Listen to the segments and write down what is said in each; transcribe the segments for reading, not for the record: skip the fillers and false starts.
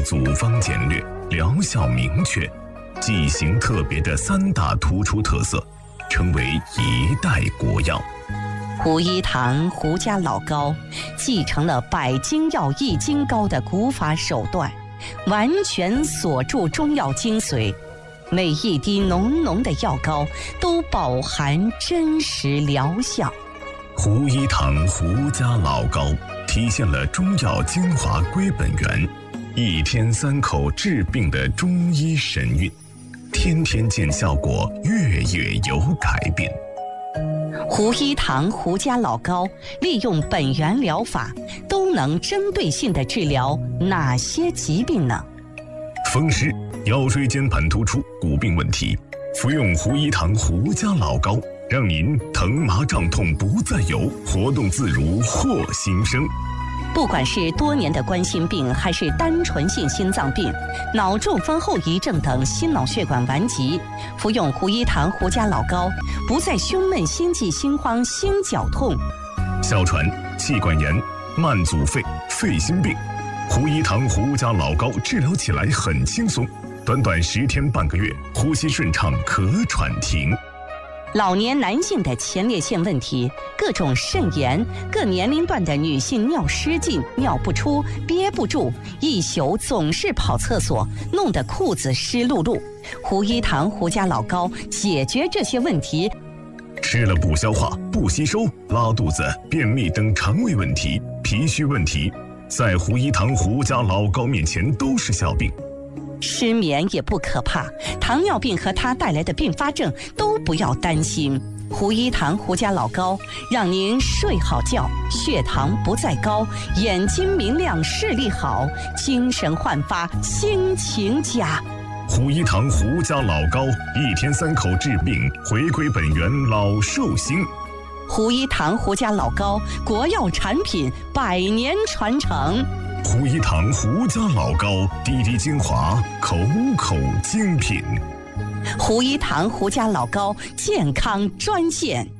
组方简略，疗效明确，剂型特别的3大突出特色，成为一代国药。 胡一堂胡家老膏继承了百金药益精膏的古法手段，完全锁住中药精髓，每一滴浓浓的药膏都饱含真实疗效。 胡一堂胡家老膏体现了中药精华归本源，1天3口治病的中医神韵，天天见效果，月月有改变。 胡一堂胡家老膏利用本源疗法，都能针对性地治疗哪些疾病呢？ 风湿、腰椎间盘突出、骨病问题，服用胡一堂胡家老膏，让您疼麻胀痛不再有，活动自如获新生。 不管是多年的冠心病，还是单纯性心脏病、脑中风后遗症等心脑血管顽疾，服用胡一堂胡家老膏，不再胸闷、心悸、心慌、心绞痛。 哮喘、气管炎、慢阻肺、肺心病，胡一堂胡家老膏治疗起来很轻松，短短10天半个月，呼吸顺畅，咳喘停。 老年男性的前列腺问题，各种肾炎，各年龄段的女性尿失禁、尿不出、憋不住，一宿总是跑厕所，弄得裤子湿漉漉。胡一堂胡家老膏解决这些问题。 吃了不消化、不吸收、拉肚子、便秘等肠胃问题、脾虚问题，在胡一堂胡家老膏面前都是小病。 失眠也不可怕，糖尿病和它带来的并发症都不要担心。胡一堂胡家老膏让您睡好觉，血糖不再高，眼睛明亮，视力好，精神焕发，心情佳。 胡一堂胡家老膏，1天3口治病，回归本源，老寿星。 胡一堂胡家老膏，国药产品，100年传承。 胡一堂胡家老膏，滴滴精华，口口精品。 胡一堂胡家老膏健康专线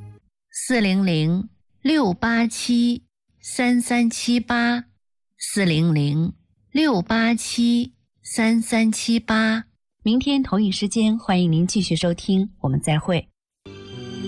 400-687-3378，400-687-3378。 明天同一时间，欢迎您继续收听，我们再会。